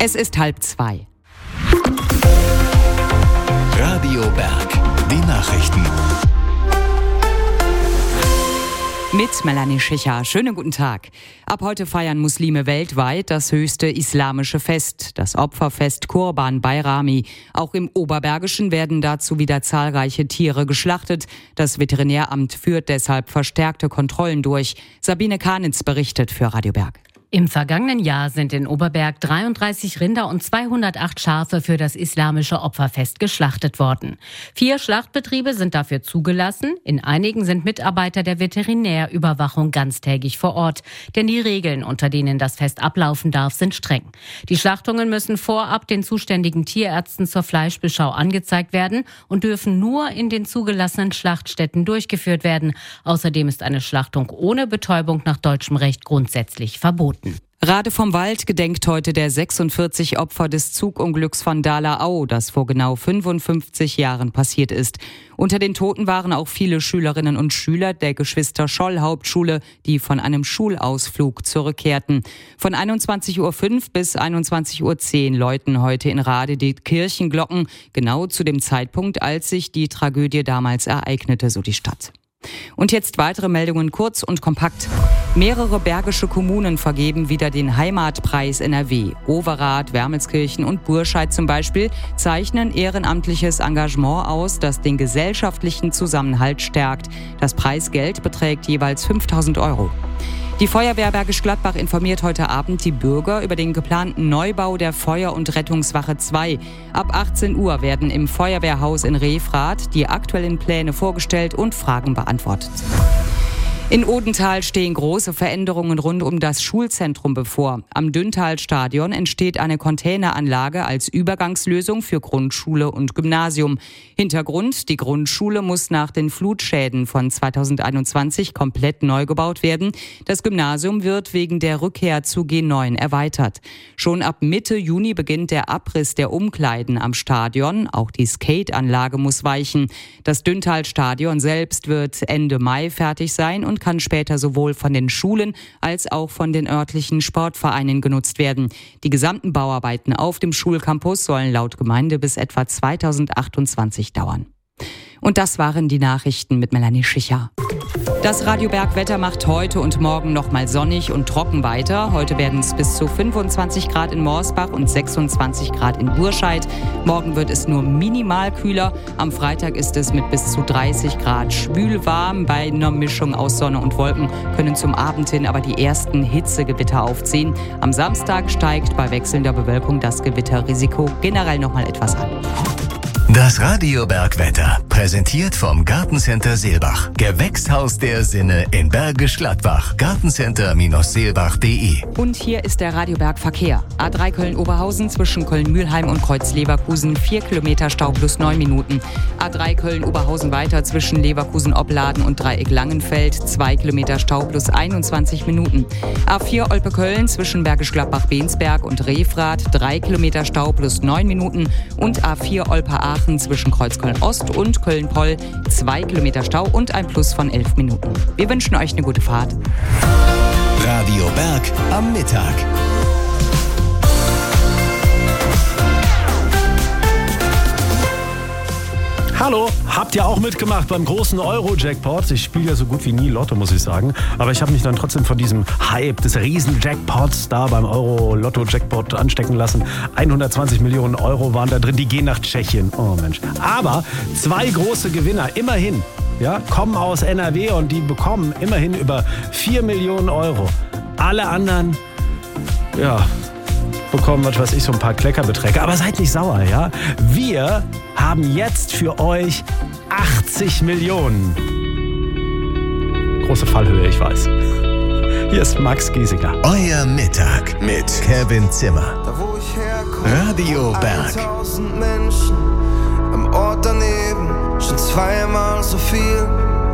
Es ist 1:30. Radio Berg, die Nachrichten. Mit Melanie Schicher. Schönen guten Tag. Ab heute feiern Muslime weltweit das höchste islamische Fest, das Opferfest Kurban Bayrami. Auch im Oberbergischen werden dazu wieder zahlreiche Tiere geschlachtet. Das Veterinäramt führt deshalb verstärkte Kontrollen durch. Sabine Kanitz berichtet für Radio Berg. Im vergangenen Jahr sind in Oberberg 33 Rinder und 208 Schafe für das islamische Opferfest geschlachtet worden. 4 Schlachtbetriebe sind dafür zugelassen. In einigen sind Mitarbeiter der Veterinärüberwachung ganztägig vor Ort. Denn die Regeln, unter denen das Fest ablaufen darf, sind streng. Die Schlachtungen müssen vorab den zuständigen Tierärzten zur Fleischbeschau angezeigt werden und dürfen nur in den zugelassenen Schlachtstätten durchgeführt werden. Außerdem ist eine Schlachtung ohne Betäubung nach deutschem Recht grundsätzlich verboten. Rade vom Wald gedenkt heute der 46 Opfer des Zugunglücks von Dahlem-Au, das vor genau 55 Jahren passiert ist. Unter den Toten waren auch viele Schülerinnen und Schüler der Geschwister-Scholl-Hauptschule, die von einem Schulausflug zurückkehrten. Von 21.05 Uhr bis 21.10 Uhr läuten heute in Rade die Kirchenglocken, genau zu dem Zeitpunkt, als sich die Tragödie damals ereignete, so die Stadt. Und jetzt weitere Meldungen kurz und kompakt. Mehrere bergische Kommunen vergeben wieder den Heimatpreis NRW. Overath, Wermelskirchen und Burscheid zum Beispiel zeichnen ehrenamtliches Engagement aus, das den gesellschaftlichen Zusammenhalt stärkt. Das Preisgeld beträgt jeweils 5.000 Euro. Die Feuerwehr Bergisch Gladbach informiert heute Abend die Bürger über den geplanten Neubau der Feuer- und Rettungswache 2. Ab 18 Uhr werden im Feuerwehrhaus in Refrath die aktuellen Pläne vorgestellt und Fragen beantwortet. In Odenthal stehen große Veränderungen rund um das Schulzentrum bevor. Am Düntal-Stadion entsteht eine Containeranlage als Übergangslösung für Grundschule und Gymnasium. Hintergrund: die Grundschule muss nach den Flutschäden von 2021 komplett neu gebaut werden. Das Gymnasium wird wegen der Rückkehr zu G9 erweitert. Schon ab Mitte Juni beginnt der Abriss der Umkleiden am Stadion. Auch die Skateanlage muss weichen. Das Düntal-Stadion selbst wird Ende Mai fertig sein und kann später sowohl von den Schulen als auch von den örtlichen Sportvereinen genutzt werden. Die gesamten Bauarbeiten auf dem Schulcampus sollen laut Gemeinde bis etwa 2028 dauern. Und das waren die Nachrichten mit Melanie Schicher. Das Radio Berg Wetter macht heute und morgen nochmal sonnig und trocken weiter. Heute werden es bis zu 25 Grad in Morsbach und 26 Grad in Burscheid. Morgen wird es nur minimal kühler. Am Freitag ist es mit bis zu 30 Grad schwül warm. Bei einer Mischung aus Sonne und Wolken können zum Abend hin aber die ersten Hitzegewitter aufziehen. Am Samstag steigt bei wechselnder Bewölkung das Gewitterrisiko generell nochmal etwas an. Das Radio Berg Wetter, präsentiert vom Gartencenter Seelbach. Gewächshaus der Sinne in Bergisch Gladbach. Gartencenter-seelbach.de. Und hier ist der Radio Berg Verkehr. A3 Köln-Oberhausen zwischen Köln-Mühlheim und Kreuz-Leverkusen 4 Kilometer Stau plus 9 Minuten. A3 Köln-Oberhausen weiter zwischen Leverkusen-Opladen und Dreieck Langenfeld 2 Kilometer Stau plus 21 Minuten. A4 Olpe-Köln zwischen Bergisch Gladbach-Bensberg und Refrath 3 Kilometer Stau plus 9 Minuten. Und A4 Olpe-Aachen zwischen Kreuzköln-Ost und Köln-Poll 2 Kilometer Stau und ein Plus von 11 Minuten. Wir wünschen euch eine gute Fahrt. Radio Berg am Mittag. Hallo, habt ihr auch mitgemacht beim großen Euro-Jackpot? Ich spiele ja so gut wie nie Lotto, muss ich sagen. Aber ich habe mich dann trotzdem von diesem Hype des Riesen-Jackpots da beim Euro-Lotto-Jackpot anstecken lassen. 120 Millionen Euro waren da drin, die gehen nach Tschechien. Oh Mensch. Aber 2 große Gewinner, immerhin, ja, kommen aus NRW und die bekommen immerhin über 4 Millionen Euro. Alle anderen, ja, bekommen, was weiß ich, so ein paar Kleckerbeträge. Aber seid nicht sauer, ja? Wir haben jetzt für euch 80 Millionen. Große Fallhöhe, ich weiß. Hier ist Max Giesinger. Euer Mittag mit Kevin Zimmer. Da wo ich herkomme, Radio Berg. 1000 Menschen, am Ort daneben schon zweimal so viel.